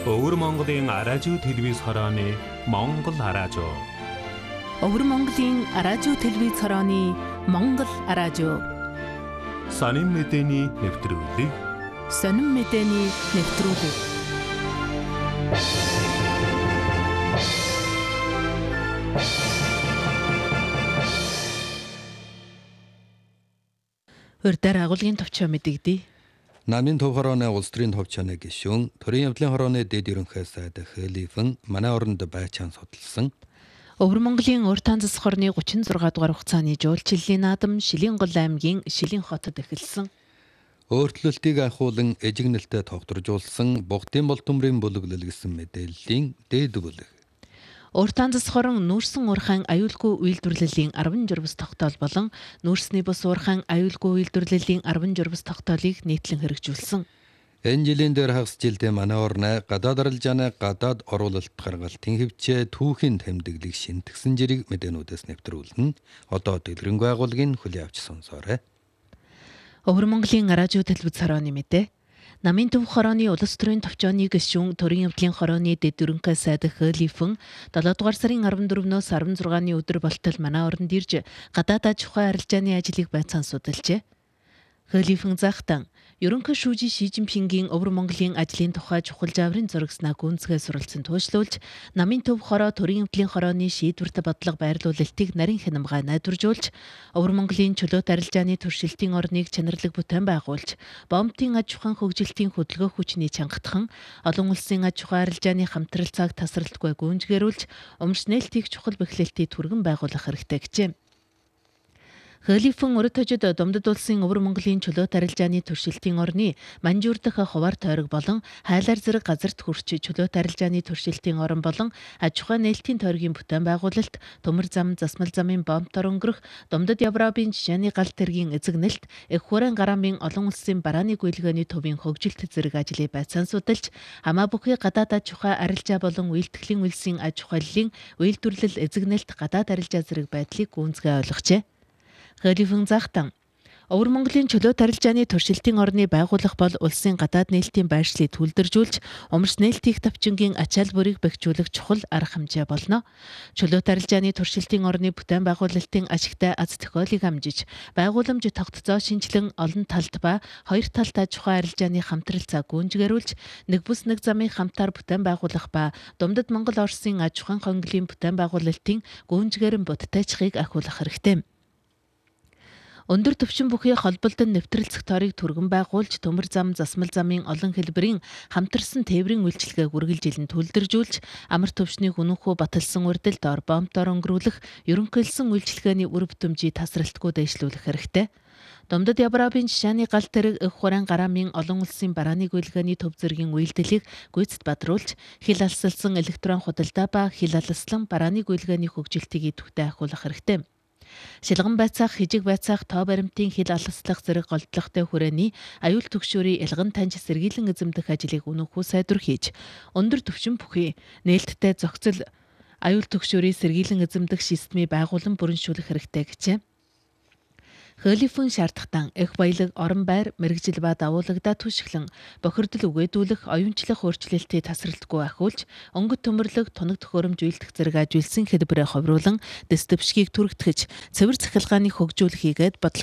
Өвөр Монголын аражуу телевиз хорооны Монгол аражуу. Өвөр Монголын аражуу телевиз хорооны Монгол аражуу. Сонин мэдээний нэвтрүүлэг. Сонин мэдээний нэвтрүүлэг. Урьдаар агуулгын товчоо мэдэгдээ. Намын төв хорооны улс төрийн товчооны гишүүн, төрийн явдлын хорооны дэд ерөнхий сайд Хэлифэн манай оронд байчаан судалсан. Өвөр Монголын урт танзас хорны 36 дугаар хугацааны жуулчлалын наадам Шилэнгол аймгийн Шилэн хотод эхэлсэн. Өөрчлөлтийг ахиулан эжигнэлтэд тогтворжуулсан Богдын бол төмрийн бүлэглэл гэсэн мэдээллийн дээд бүлэг. Урт танзас хорон нүүрсэн уурхайн аюулгүй үйлдвэрлэлийн 10 журвас тогтоол болон нүүрсний бус уурхайн аюулгүй үйлдвэрлэлийн 10 журвас тогтоолыг нийтлэн хэрэгжүүлсэн. Энэ жилийн дээр хагас жилдээ манай орны гадаад арилжааны гадаад оруулалт гаргалтын хэвчээ түүхийн тэмдэглэг шинтгсэн жирийг мэдээнүүдээс нэвтрүүлнэ. Одоо дэлгэрэнгүй агуулгын хүлээн авч сонсоорой. Өвөр Монголын аражуу телевиз хорооны мэдээ. Намын төв хорооны улс төрийн товчооны гишүүн төрийн явдлын хорооны дэд ерөнхий сайд Хэлифэн 7 дугаар сарын 14-өөс 16-ны өдөр болтол манай оронд ирж гадаад аж ахуй арилжааны ажлыг байцаан судалжээ. Хэлифэн захтан ерөнхий шүүжин Ши Жинпингийн Өвөр Монголын ажлын тухай чухал жаврын зурагснаа гүнзгий суралцсан туйлшлуулж намын төв хороо төрийн явдлын хорооны шийдвэрт бодлого байрлуулалтыг нарийн хянамгай найдваржуулж Өвөр Монголын чөлөөт арилжааны туршилтын орныг чанарлаг бүтээн байгуулж бомбын аж ахуйн хөгжилтийн хөдөлгөөх хүчний чангатхан олон улсын аж ахуй арилжааны хамтралцааг тасралтгүй гүйцэтгүүлж өмч нээлтийг чухал бэхлэлтийг түргэн байгуулах хэрэгтэй гэжээ. Хэлифэн урд хожид Домдод улсын Өвөр Монголын чөлөөт арилжааны туршилтын орны Манжуур дахь хуваар тойрог болон Хайлаар зэрэг газарт хүрч чөлөөт арилжааны туршилтын орон болон аж ахуй нээлтийн тойргийн бүтээн байгуулалт, төмөр зам, засмал замын бомбтор өнгөрөх, Домдод Явраабын жишээний галт тэргийн эзэгнэлт, Эх хуурайн гараамын олон улсын барааны гүйлгээний төвийн хөгжилт зэрэг ажлыг байцаан судалж, хамаа бүхий гадаад аж ахуй арилжаа болон үйлдэхлийн үйлсийн аж ахуйллын үйлдвэрлэл эзэгнэлт гадаад арилжаа зэрэг байдлыг гүнзгий ойлгожээ. Хэлифэн захтан Өвөр Монголын чөлөөт арилжааны туршилтын орны байгуулах бол улсын гадаад нээлтийн байршлыг түлдэржүүлж, умарч нээлтийн тавчингийн ачаал бүрийг бэхжүүлэх чухал арга хэмжээ болно. Чөлөөт арилжааны туршилтын орны бүтээн байгуулалтын ашигтай аз тохиолыг амжиж, байгууламж тогтцоо шинжилэн олон талт ба хоёр талт аж ахуй арилжааны хамтралцаа гүнжгэрүүлж, нэг бус нэг замын хамтаар бүтээн байгуулах ба Домдод Монгол Оросын аж ахуйн хонгилын бүтээн байгуулалтын гүнжгэрэн будтайчхыг ахиулах хэрэгтэй. Өндөр төвшин бүхий холболдон нэвтрэлцэх тойрыг түргэн байгуулж, төмөр зам, засмал замын олон хэлбэрийн хамтарсан тээврийн үйлчилгээг үргэлжилэн түлдэржүүлж, амар төвшнийг үнэнхүү баталсан урдэл доор бомбтоор өнгөрүүлэх, ерөнхийлсөн үйлчилгээний үр бүтэмжийг тасралтгүй дэвшлүүлэх хэрэгтэй. Домдод Явраабын жишээний галт тэрэг Эх хуурайн гараамын олон улсын барааны гүйлгээний төв зэргийн үйлдэлийг гүйцэд бадруулж, хил алсалсан электрон худалдаа ба хил алслан барааны гүйлгээний хөгжилтийг идэвхтэй ахиулах хэрэгтэй. Шилгэн байцаах, хижиг байцаах, тоо баримтын хил алслах зэрэг голдлогтой хүрээний аюул түгшүүрийн илгэн таньж сэргийлэн эзэмдэх ажлыг үнэнхүү сайдвар хийж, өндөр түвшин бүхий нээлттэй зохицол аюул түгшүүрийн сэргийлэн эзэмдэх системийг байгуулан бүрэншүүлэх хэрэгтэй гэжээ. Хэлифэн шаардахтан эх баялаг, орон байр, мэргэжил ба дагуулагдаа түшиглэн бохирдол үгээдүүлэх, оюунчлах өөрчлөлтийг тасралтгүй ахиулж, өнгөт төмөрлөг, тунаг төхөөрөмж үйлдэх зэрэг ажилсан хэлбэрээ ховруулан дэс дэвшгийг түргэтгэж, цэвэр цахилгааны хөгжүүлэх хийгээд